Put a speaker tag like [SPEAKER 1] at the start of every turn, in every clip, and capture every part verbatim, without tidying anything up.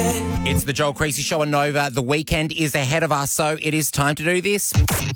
[SPEAKER 1] weekend.
[SPEAKER 2] It's the Joel Creasy Show on Nova. The weekend is ahead of us, so it is time to do this.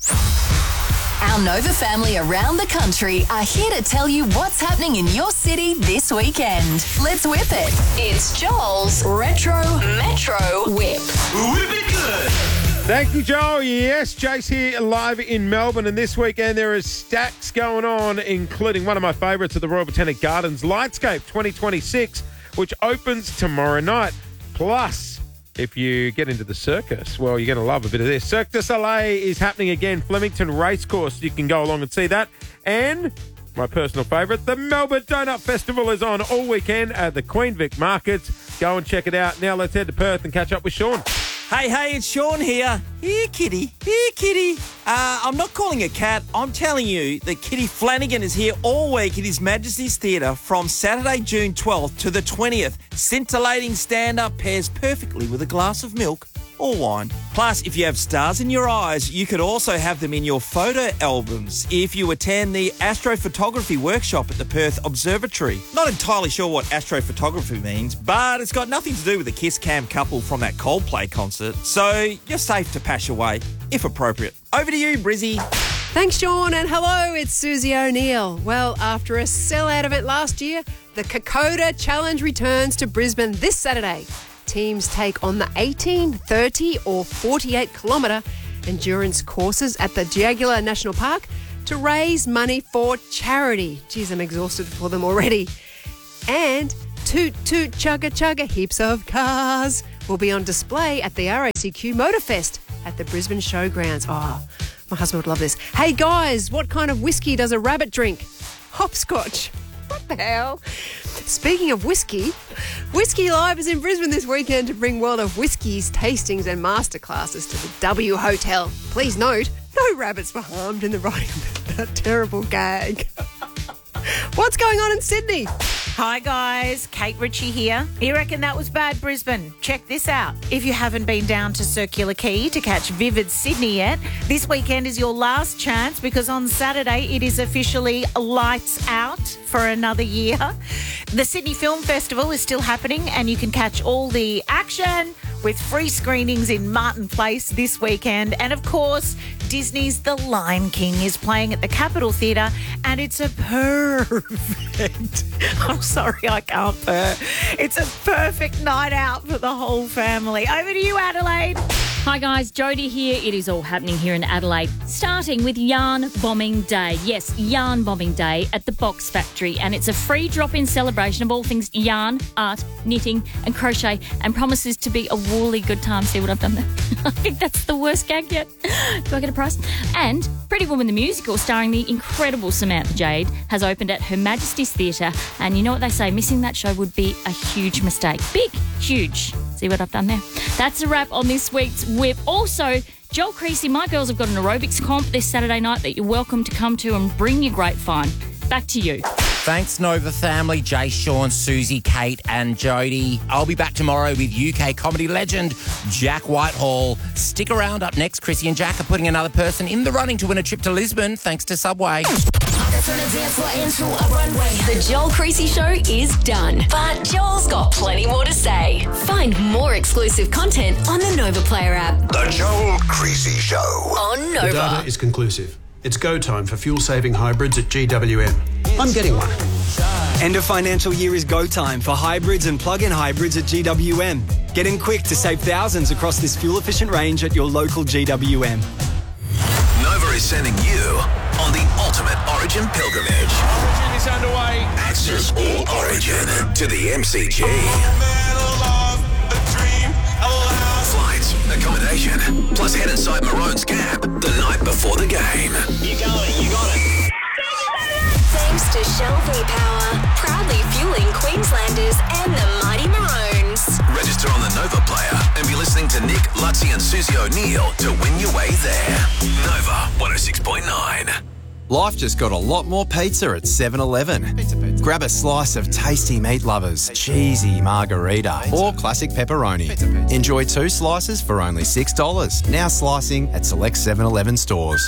[SPEAKER 3] Our Nova family around the country are here to tell you what's happening in your city this weekend. Let's whip it. It's Joel's Retro Metro Whip.
[SPEAKER 1] Whip it good.
[SPEAKER 4] Thank you, Joel. Yes, Jace here live in Melbourne, and this weekend there is stacks going on, including one of my favourites at the Royal Botanic Gardens, Lightscape twenty twenty-six, which opens tomorrow night. Plus, if you get into the circus, well, you're going to love a bit of this. Cirque du Soleil is happening again, Flemington Racecourse. You can go along and see that. And my personal favourite, the Melbourne Donut Festival is on all weekend at the Queen Vic Markets. Go and check it out. Now let's head to Perth and catch up with Sean.
[SPEAKER 5] Hey, hey, it's Sean here. Here, kitty. Here, kitty. Uh, I'm not calling a cat. I'm telling you that Kitty Flanagan is here all week at His Majesty's Theatre from Saturday, June twelfth to the twentieth. Scintillating stand-up pairs perfectly with a glass of milk or wine. Plus, if you have stars in your eyes, you could also have them in your photo albums if you attend the astrophotography workshop at the Perth Observatory. Not entirely sure what astrophotography means, but it's got nothing to do with the Kiss Cam couple from that Coldplay concert, so you're safe to pass your way, if appropriate. Over to you, Brizzy.
[SPEAKER 6] Thanks, Sean, and hello, it's Susie O'Neill. Well, after a sellout event last year, the Kokoda Challenge returns to Brisbane this Saturday. Teams take on the eighteen, thirty or forty-eight kilometre endurance courses at the Jaguar National Park to raise money for charity. Geez, I'm exhausted for them already. And Toot Toot Chugga Chugga Heaps of Cars will be on display at the R A C Q Motorfest at the Brisbane Showgrounds. Oh, my husband would love this. Hey guys, what kind of whiskey does a rabbit drink? Hopscotch. What the hell? Speaking of whiskey, Whiskey Live is in Brisbane this weekend to bring World of Whiskies tastings and masterclasses to the W Hotel. Please note, no rabbits were harmed in the writing of that terrible gag. What's going on in Sydney?
[SPEAKER 7] Hi guys, Kate Ritchie here. You reckon that was bad, Brisbane? Check this out. If you haven't been down to Circular Quay to catch Vivid Sydney yet, this weekend is your last chance because on Saturday it is officially lights out for another year. The Sydney Film Festival is still happening and you can catch all the action with free screenings in Martin Place this weekend. And of course, Disney's The Lion King is playing at the Capitol Theatre and it's a perfect, I'm sorry I can't purr, it's a perfect night out for the whole family. Over to you, Adelaide.
[SPEAKER 8] Hi guys, Jodie here. It is all happening here in Adelaide, starting with Yarn Bombing Day. Yes, Yarn Bombing Day at the Box Factory, and it's a free drop-in celebration of all things yarn, art, knitting and crochet, and promises to be a woolly good time. See what I've done there? I think that's the worst gag yet. Do I get a prize? And Pretty Woman the Musical, starring the incredible Samantha Jade, has opened at Her Majesty's Theatre, and you know what they say, missing that show would be a huge mistake. Big, huge. See what I've done there? That's a wrap on this week's Whip. Also, Joel Creasy, my girls have got an aerobics comp this Saturday night that you're welcome to come to and bring your grapevine. Back to you.
[SPEAKER 2] Thanks, Nova family, Jay, Sean, Susie, Kate and Jodie. I'll be back tomorrow with U K comedy legend Jack Whitehall. Stick around. Up next, Chrissy and Jack are putting another person in the running to win a trip to Lisbon thanks to Subway.
[SPEAKER 3] The Joel Creasy Show is done, but Joel's got plenty more to say. Find more exclusive content on the Nova Player app.
[SPEAKER 9] The Joel Creasy Show.
[SPEAKER 3] On Nova.
[SPEAKER 10] The data is conclusive. It's go time for fuel-saving hybrids at G W M. I'm getting one.
[SPEAKER 11] End of financial year is go time for hybrids and plug-in hybrids at G W M. Get in quick to save thousands across this fuel-efficient range at your local G W M.
[SPEAKER 9] Nova is sending you on the ultimate Origin pilgrimage.
[SPEAKER 4] Origin is underway.
[SPEAKER 9] Access all Origin to the M C G. Flights, accommodation, plus head inside Maroon's camp the night before the game.
[SPEAKER 1] You got it, you got it.
[SPEAKER 3] Thanks to Shell V-Power, proudly fueling Queenslanders and the mighty Maroons.
[SPEAKER 9] Register on the Nova Player and be listening to Nick, Lutzi and Susie O'Neill to win your way there. Nova one oh six point nine.
[SPEAKER 12] Life just got a lot more pizza at seven eleven. Pizza, pizza. Grab a slice of tasty meat lovers, pizza. Cheesy margarita, pizza. Or classic pepperoni. Pizza, pizza. Enjoy two slices for only six dollars. Now slicing at select seven eleven stores.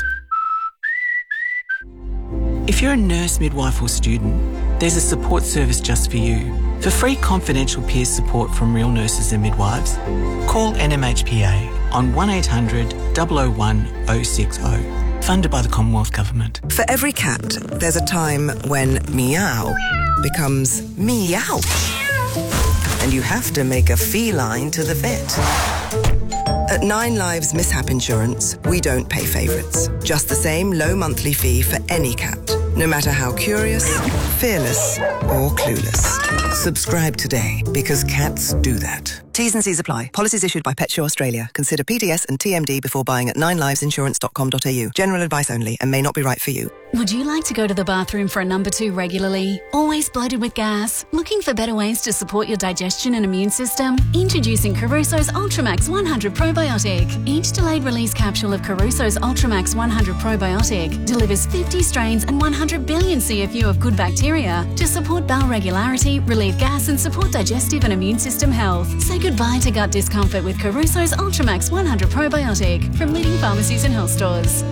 [SPEAKER 13] If you're a nurse, midwife or student, there's a support service just for you. For free confidential peer support from real nurses and midwives, call N M H P A on one eight hundred, double oh one, oh six oh. Funded by the Commonwealth Government.
[SPEAKER 14] For every cat, there's a time when meow becomes meow. And you have to make a feline to the vet. At Nine Lives Mishap Insurance, we don't pay favourites. Just the same low monthly fee for any cat, no matter how curious, fearless or clueless. Subscribe today, because cats do that. T's and C's apply. Policies issued by PetSure Australia. Consider P D S and T M D before buying at nine lives insurance dot com dot a u. General advice only and may not be right for you.
[SPEAKER 15] Would you like to go to the bathroom for a number two regularly? Always bloated with gas? Looking for better ways to support your digestion and immune system? Introducing Caruso's Ultramax one hundred Probiotic. Each delayed release capsule of Caruso's Ultramax one hundred Probiotic delivers fifty strains and one hundred billion C F U of good bacteria to support bowel regularity, relieve gas and support digestive and immune system health. Say goodbye to gut discomfort with Caruso's Ultramax one hundred Probiotic from leading pharmacies and health stores.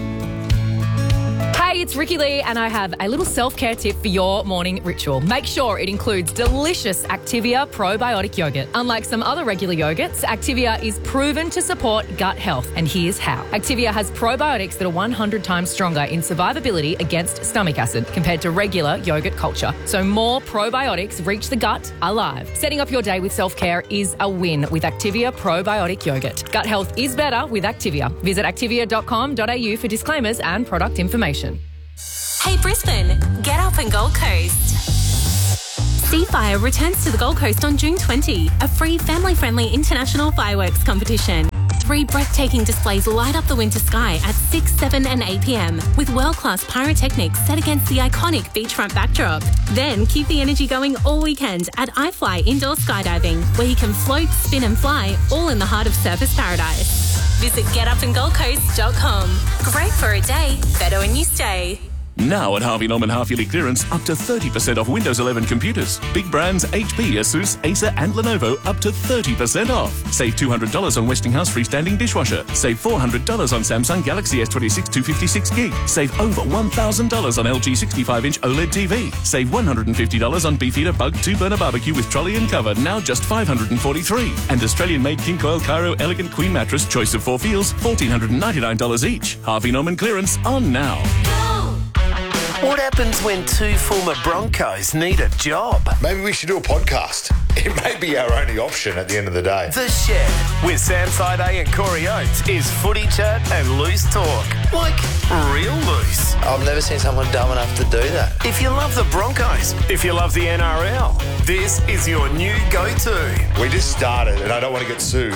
[SPEAKER 16] Hey, it's Ricky Lee, and I have a little self-care tip for your morning ritual. Make sure it includes delicious Activia probiotic yogurt. Unlike some other regular yogurts, Activia is proven to support gut health, and here's how. Activia has probiotics that are one hundred times stronger in survivability against stomach acid compared to regular yogurt culture. So more probiotics reach the gut alive. Setting up your day with self-care is a win with Activia probiotic yogurt. Gut health is better with Activia. Visit activia dot com dot a u for disclaimers and product information.
[SPEAKER 17] Hey Brisbane, get up and Gold Coast. Seafire returns to the Gold Coast on June twentieth, a free family-friendly international fireworks competition. Three breathtaking displays light up the winter sky at six, seven and eight p m with world-class pyrotechnics set against the iconic beachfront backdrop. Then keep the energy going all weekend at iFly Indoor Skydiving, where you can float, spin and fly, all in the heart of surfers paradise. Visit get up and gold coast dot com. Great for a day, better when you stay.
[SPEAKER 18] Now at Harvey Norman half-yearly clearance, up to thirty percent off Windows eleven computers. Big brands H P, Asus, Acer and Lenovo up to thirty percent off. Save two hundred dollars on Westinghouse freestanding dishwasher. Save four hundred dollars on Samsung Galaxy S twenty-six two fifty-six gig. Save over one thousand dollars on L G sixty-five inch OLED T V. Save one hundred fifty dollars on Beefeater Bug two burner barbecue with trolley and cover, now just five hundred forty-three dollars. And Australian-made King Coil Cairo Elegant Queen Mattress, choice of four feels, one thousand four hundred ninety-nine dollars each. Harvey Norman clearance on now.
[SPEAKER 1] What happens when two former Broncos need a job?
[SPEAKER 19] Maybe we should do a podcast. It may be our only option at the end of the day.
[SPEAKER 1] The Shed with Sam Side and Corey Oates is footy chat and loose talk. Like real loose.
[SPEAKER 20] I've never seen someone dumb enough to do that.
[SPEAKER 1] If you love the Broncos, if you love the N R L, this is your new go-to.
[SPEAKER 19] We just started and I don't want to get sued.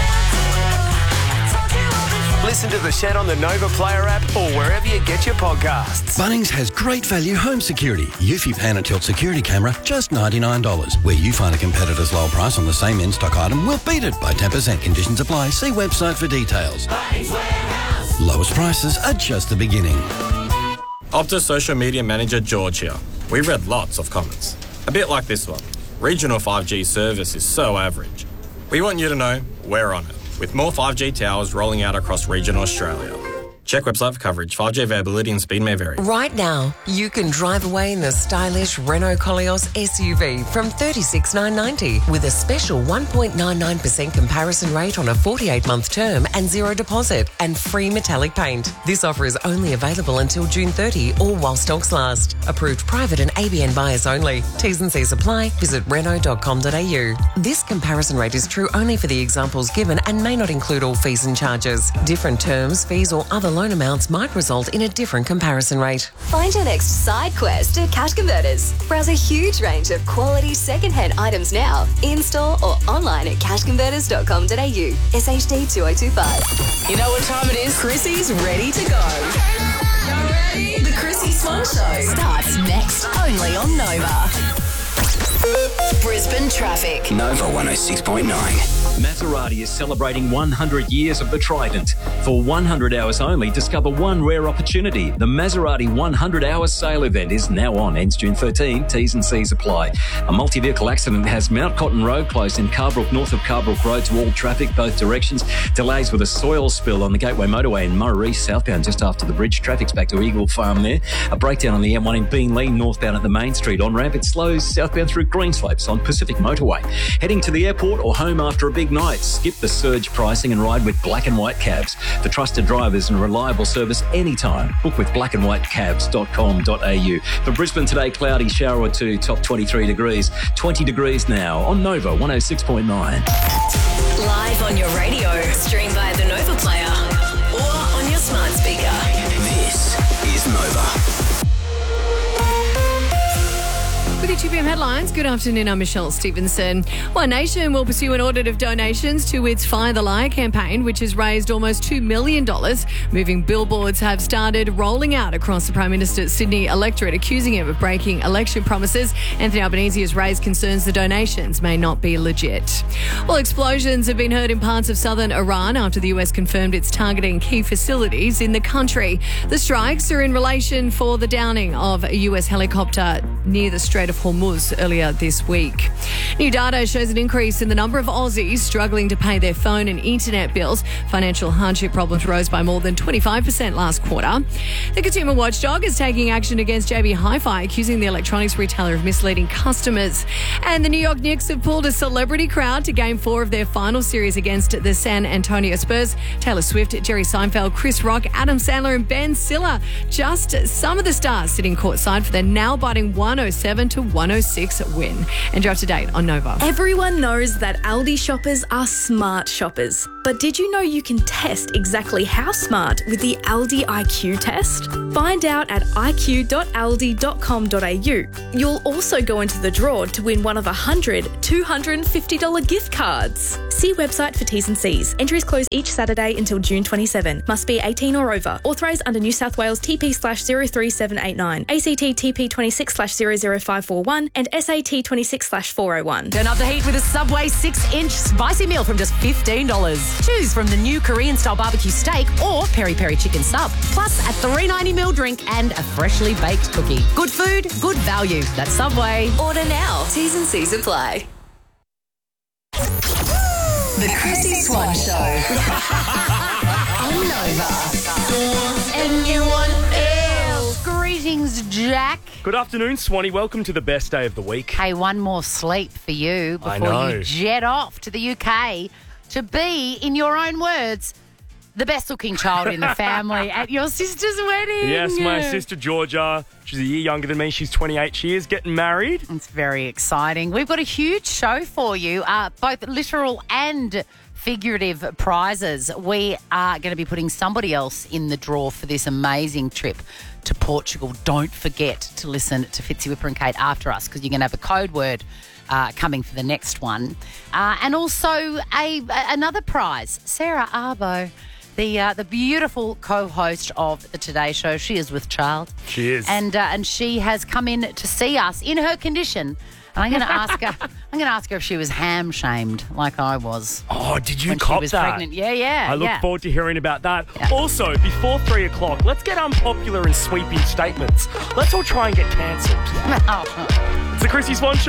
[SPEAKER 1] Listen to The Shed on the Nova Player app or wherever you get your podcasts.
[SPEAKER 21] Bunnings has great value home security. Eufy Pan and Tilt security camera, just ninety-nine dollars. Where you find a competitor's lower price on the same in-stock item, we'll beat it by ten percent. Conditions apply. See website for details. Lowest prices are just the beginning.
[SPEAKER 22] Optus social media manager George here. We read lots of comments. A bit like this one. Regional five G service is so average. We want you to know we're on it, with more five G towers rolling out across regional Australia. Check website for coverage. five G availability and speed may vary.
[SPEAKER 23] Right now, you can drive away in the stylish Renault Koleos S U V from thirty-six thousand nine hundred ninety with a special one point nine nine percent comparison rate on a forty-eight month term and zero deposit and free metallic paint. This offer is only available until June thirtieth or while stocks last. Approved private and A B N buyers only. T's and C's apply. Visit renault dot com dot a u. This comparison rate is true only for the examples given and may not include all fees and charges. Different terms, fees or other loan amounts might result in a different comparison rate.
[SPEAKER 3] Find your next side quest at Cash Converters. Browse a huge range of quality second-hand items now, in-store or online at cash converters dot com dot a u. S H D two oh two five.
[SPEAKER 24] You know what time it is? Chrissy's ready to go. You ready? The Chrissy Swan Show
[SPEAKER 3] starts next, only on Nova. Brisbane traffic.
[SPEAKER 25] Nova one oh six point nine. Maserati is celebrating one hundred years of the Trident. For one hundred hours only, discover one rare opportunity. The Maserati one hundred hour sale event is now on. Ends June thirteenth. T's and C's apply. A multi-vehicle accident has Mount Cotton Road closed in Carbrook, north of Carbrook Road to all traffic, both directions. Delays with a soil spill on the Gateway Motorway in Murray East southbound just after the bridge. Traffic's back to Eagle Farm there. A breakdown on the M one in Beenleigh northbound at the Main Street on-ramp. It slows southbound through Greenslopes on Pacific Motorway. Heading to the airport or home after a big night? Skip the surge pricing and ride with Black and White Cabs. For trusted drivers and reliable service anytime. Book with black and white cabs dot com dot a u. For Brisbane today, cloudy, shower or two, top twenty-three degrees. twenty degrees now on Nova one oh six point nine.
[SPEAKER 24] Live on your radio, stream via the Nova Player or on your smart speaker.
[SPEAKER 9] This is Nova.
[SPEAKER 2] With your two p m headlines, good afternoon, I'm Michelle Stevenson. One Nation will pursue an audit of donations to its Fire the Lie campaign, which has raised almost two million dollars. Moving billboards have started rolling out across the Prime Minister's Sydney electorate, accusing him of breaking election promises. Anthony Albanese has raised concerns the donations may not be legit. Well, explosions have been heard in parts of southern Iran after the U S confirmed it's targeting key facilities in the country. The strikes are in relation for the downing of a U S helicopter near the Strait of Hormuz earlier this week. New data shows an increase in the number of Aussies struggling to pay their phone and internet bills. Financial hardship problems rose by more than twenty-five percent last quarter. The Consumer Watchdog is taking action against J B Hi-Fi, accusing the electronics retailer of misleading customers. And the New York Knicks have pulled a celebrity crowd to Game four of their final series against the San Antonio Spurs. Taylor Swift, Jerry Seinfeld, Chris Rock, Adam Sandler and Ben Stiller. Just some of the stars sitting courtside for their nail-biting one oh seven to one oh six win. And you're up to date on Nova.
[SPEAKER 5] Everyone knows that Aldi shoppers are smart shoppers. But did you know you can test exactly how smart with the Aldi I Q test? Find out at i q dot aldi dot com dot a u. You'll also go into the draw to win one of one hundred two hundred fifty dollars gift cards. See website for T's and C's. Entries close each Saturday until June twenty-seventh. Must be eighteen or over. Authorised under New South Wales T P slash zero three seven eight nine, A C T T P twenty-six slash zero zero five four one and S A T twenty-six slash four oh one.
[SPEAKER 6] Turn up the heat with a Subway six-inch spicy meal from just fifteen dollars. Choose from the new Korean-style barbecue steak or peri-peri chicken sub. Plus a three ninety ml drink and a freshly baked cookie. Good food, good value. That's Subway.
[SPEAKER 24] Order now. T's and C's apply. The Chrissy Swan Show. On Nova.
[SPEAKER 7] Anyone else? Greetings, Jack.
[SPEAKER 8] Good afternoon, Swanee. Welcome to the best day of the week.
[SPEAKER 7] Hey, one more sleep for you
[SPEAKER 8] I
[SPEAKER 7] before
[SPEAKER 8] know.
[SPEAKER 7] you jet off to the U K to be, in your own words, the best-looking child in the family at your sister's wedding.
[SPEAKER 8] Yes, my sister Georgia. She's a year younger than me. She's twenty-eight. She is getting married.
[SPEAKER 7] It's very exciting. We've got a huge show for you, uh, both literal and figurative prizes. We are going to be putting somebody else in the draw for this amazing trip to Portugal. Don't forget to listen to Fitzy, Whipper and Kate after us, because you're going to have a code word uh, coming for the next one. Uh, and also a, a another prize, Sarah Arbo, the uh, the beautiful co-host of the Today Show. She is with child.
[SPEAKER 8] She is.
[SPEAKER 7] And uh, and she has come in to see us in her condition. And I'm going to ask her. I'm going to ask her if she was ham shamed like I was.
[SPEAKER 8] Oh, did you
[SPEAKER 7] when
[SPEAKER 8] cop
[SPEAKER 7] she was
[SPEAKER 8] that?
[SPEAKER 7] pregnant? Yeah, yeah.
[SPEAKER 8] I look
[SPEAKER 7] yeah.
[SPEAKER 8] forward to hearing about that. Yeah. Also, before three o'clock, let's get unpopular and sweeping statements. Let's all try and get cancelled. It's the Chrissy Swan Show.